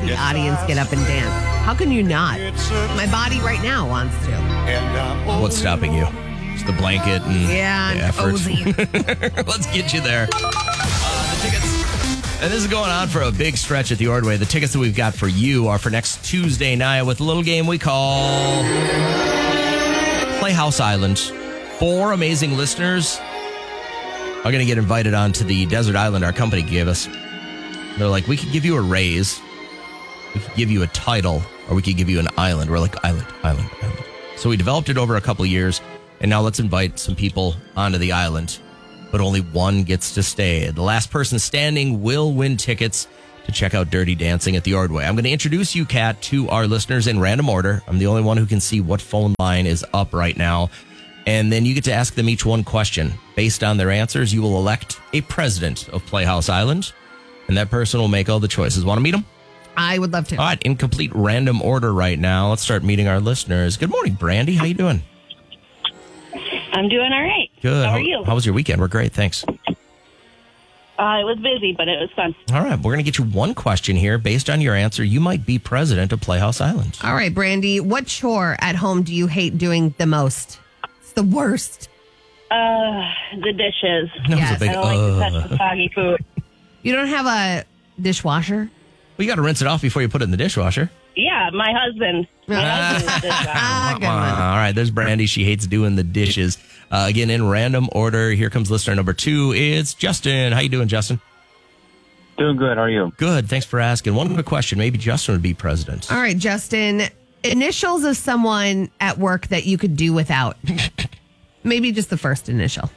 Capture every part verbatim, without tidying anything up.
the Yes. audience get up and dance. How can you not? My body right now wants to. What's stopping you? Just the blanket and Yeah, the I'm effort. cozy. Let's get you there. Uh, the tickets, and this is going on for a big stretch at the Ordway. The tickets that we've got for you are for next Tuesday night with a little game we call Playhouse Island. Four amazing listeners are going to get invited onto the desert island our company gave us. They're like, we could give you a raise, we could give you a title, or we could give you an island. We're like, island, island, island. So we developed it over a couple of years, and now let's invite some people onto the island, but only one gets to stay. The last person standing will win tickets to check out Dirty Dancing at the Ordway. I'm going to introduce you, Kat, to our listeners in random order. I'm the only one who can see what phone line is up right now. And then you get to ask them each one question. Based on their answers, you will elect a president of Playhouse Island, and that person will make all the choices. Want to meet them? I would love to. All right, in complete random order right now. Let's start meeting our listeners. Good morning, Brandy. How you doing? I'm doing all right. Good. How are you? How was your weekend? We're great, thanks. Uh, it was busy, but it was fun. All right, we're going to get you one question here. Based on your answer, you might be president of Playhouse Island. All right, Brandy, what chore at home do you hate doing the most? It's the worst. Uh, the dishes. That Yes. was a big, I don't like to uh. touch the soggy food. You don't have a dishwasher? Well, you got to rinse it off before you put it in the dishwasher. Yeah, my husband. My husband is this guy. Ah, good one. All right, there's Brandy. She hates doing the dishes. Uh, again, in random order, here comes listener number two. It's Justin. How you doing, Justin? Doing good. How are you? Good. Thanks for asking. One quick question. Maybe Justin would be president. All right, Justin, initials of someone at work that you could do without. Maybe just the first initial.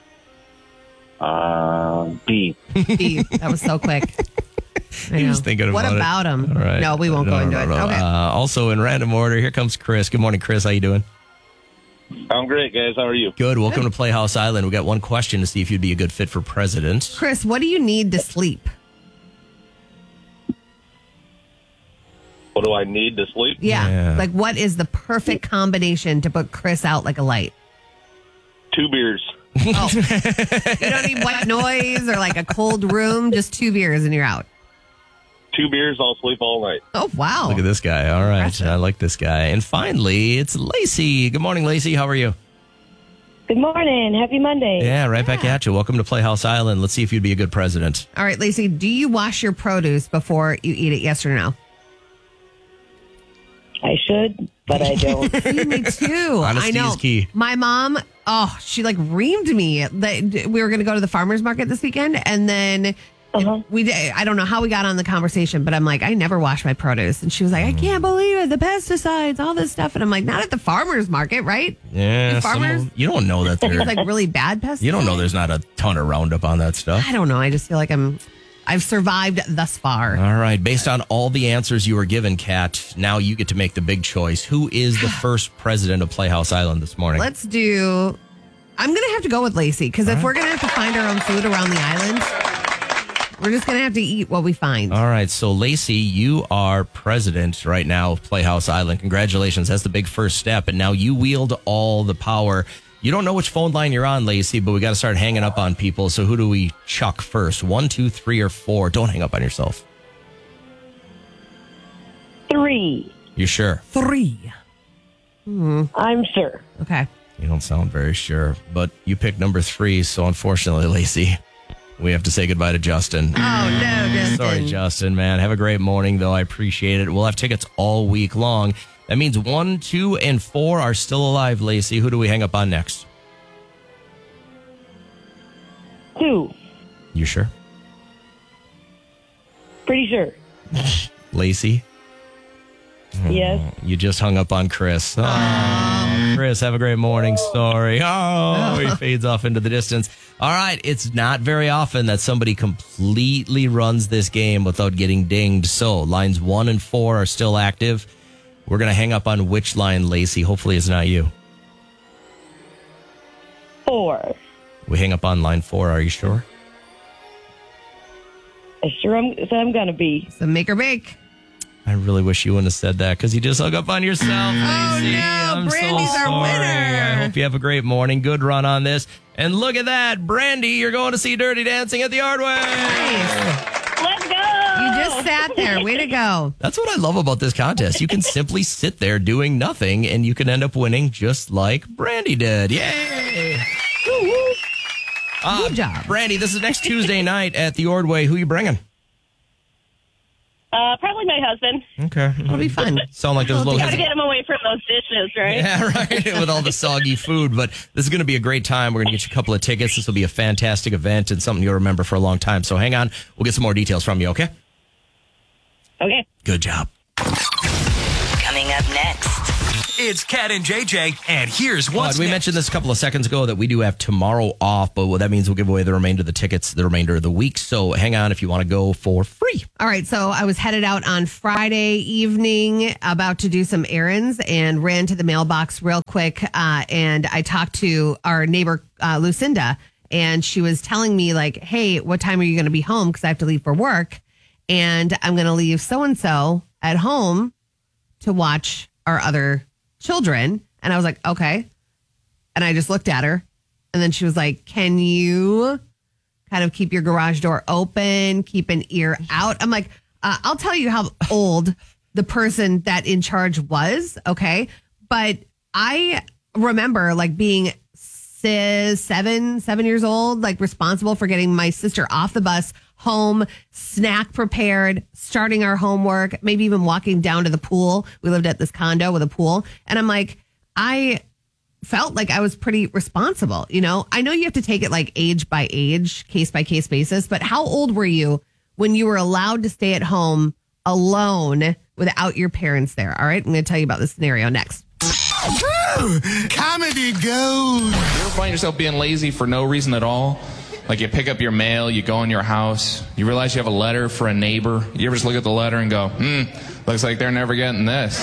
Uh, B. B. That was so quick. I He was know. thinking what about it. about him? All right. No, we won't No, go no, into no, it. no. Okay. Uh, also, in random order, here comes Chris. Good morning, Chris. How you doing? I'm great, guys. How are you? Good. Welcome to Playhouse Island. We got one question to see if you'd be a good fit for president. Chris, what do you need to sleep? What do I need to sleep? Yeah. Yeah. Like, what is the perfect combination to put Chris out like a light? Two beers. Oh. You don't need white noise or like a cold room, just two beers and you're out. Two beers, I'll sleep all night. Oh, wow. Look at this guy. All right. Impressive. I like this guy. And finally, it's Lacey. Good morning, Lacey. How are you? Good morning. Happy Monday. Yeah, right back at you. Welcome to Playhouse Island. Let's see if you'd be a good president. All right, Lacey, do you wash your produce before you eat it, yes or no? I should, but I don't. See, me too. Honesty I know. is key. My mom, oh, she like reamed me. That we were going to go to the farmer's market this weekend, and then Uh-huh. we did, I don't know how we got on the conversation, but I'm like, I never wash my produce. And she was like, I can't believe it. The pesticides, all this stuff. And I'm like, not at the farmer's market, right? Yeah. The some farmers? of- you don't know that It's there's, like really bad pesticides. you don't know there's not a ton of Roundup on that stuff. I don't know. I just feel like I'm, I've survived thus far. All right. Based on all the answers you were given, Kat, now you get to make the big choice. Who is the first president of Playhouse Island this morning? Let's do, I'm going to have to go with Lacey because if we're going to have to find our own food around the island, we're just going to have to eat what we find. All right. So, Lacey, you are president right now of Playhouse Island. Congratulations. That's the big first step. And now you wield all the power. You don't know which phone line you're on, Lacey, but we got to start hanging up on people. So who do we chuck first? One, two, three, or four? Don't hang up on yourself. Three. You sure? Three. I'm sure. Okay. You don't sound very sure, but you picked number three. So unfortunately, Lacey, we have to say goodbye to Justin. Oh, no, Justin. Sorry, Justin, man. Have a great morning, though. I appreciate it. We'll have tickets all week long. That means one, two, and four are still alive, Lacey. Who do we hang up on next? Two. You sure? Pretty sure. Lacey? Yes. You just hung up on Chris. Oh, Chris, have a great morning. Sorry. Oh, he fades off into the distance. All right. It's not very often that somebody completely runs this game without getting dinged. So lines one and four are still active. We're going to hang up on which line, Lacey? Hopefully it's not you. Four. We hang up on line four. Are you sure? I sure I'm, so I'm going to be. So make or bake. I really wish you wouldn't have said that because you just hung up on yourself. Oh, Lacey. no. I'm Brandy's so our sorry. winner. I hope you have a great morning. Good run on this. And look at that. Brandy, you're going to see Dirty Dancing at the Ordway. Nice. Let's go. You just sat there. Way to go. That's what I love about this contest. You can simply sit there doing nothing, and you can end up winning just like Brandy did. Yay! Uh, Good job. Brandy, this is next Tuesday night at the Ordway. Who you bringing? Uh, probably my husband. Okay. It'll be fun. Sound like there's a little Gotta hesitation. get him away from those dishes, right? Yeah, right. With all the soggy food. But this is going to be a great time. We're going to get you a couple of tickets. This will be a fantastic event and something you'll remember for a long time. So hang on. We'll get some more details from you, okay? Okay. Good job. Coming up next. It's Cat and J J, and here's what's But we next. mentioned this a couple of seconds ago that we do have tomorrow off, but what that means we'll give away the remainder of the tickets the remainder of the week. So hang on if you want to go for free. All right, so I was headed out on Friday evening about to do some errands and ran to the mailbox real quick. Uh, and I talked to our neighbor, uh, Lucinda, and she was telling me, like, hey, what time are you going to be home? Because I have to leave for work. And I'm going to leave so-and-so at home to watch our other children. And I was like, okay. And I just looked at her. And then she was like, can you kind of keep your garage door open, keep an ear out? I'm like, uh, I'll tell you how old the person that in charge was. Okay. But I remember like being six, seven, seven years old, like responsible for getting my sister off the bus, home, snack prepared, starting our homework, maybe even walking down to the pool. We lived at this condo with a pool. And I'm like, I felt like I was pretty responsible. You know, I know you have to take it like age by age, case by case basis, but how old were you when you were allowed to stay at home alone without your parents there? All right. I'm going to tell you about this scenario next. Comedy gold. You ever find yourself being lazy for no reason at all? Like you pick up your mail, you go in your house, you realize you have a letter for a neighbor. You ever just look at the letter and go, hmm, looks like they're never getting this.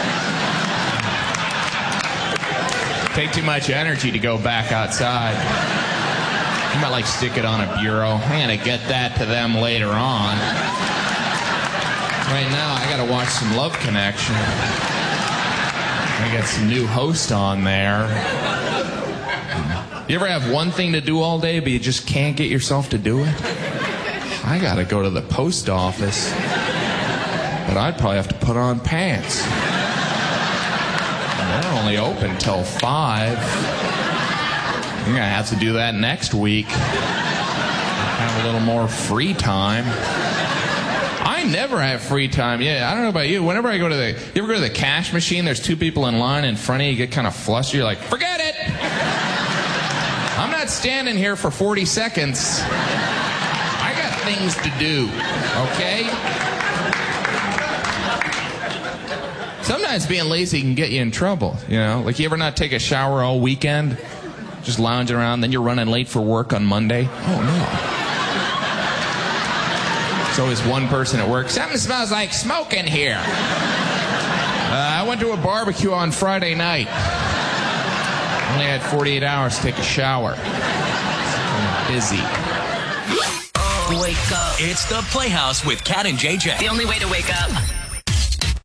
Take too much energy to go back outside. You might like stick it on a bureau. I'm gonna get that to them later on. Right now, I gotta watch some Love Connection. I got some new host on there. You ever have one thing to do all day, but you just can't get yourself to do it? I gotta go to the post office, but I'd probably have to put on pants. And they're only open till five. You're gonna have to do that next week. Have a little more free time. I never have free time. Yeah, I don't know about you. Whenever I go to the, you ever go to the cash machine? There's two people in line in front of you. You get kind of flustered. You're like, forget it. I'm not standing here for forty seconds. I got things to do, okay? Sometimes being lazy can get you in trouble, you know? Like, you ever not take a shower all weekend? Just lounging around, then you're running late for work on Monday? Oh, no. There's always one person at work. Something smells like smoke in here. Uh, I went to a barbecue on Friday night. Only had forty-eight hours to take a shower. I'm busy. Wake up. It's the Playhouse with Cat and J J. The only way to wake up.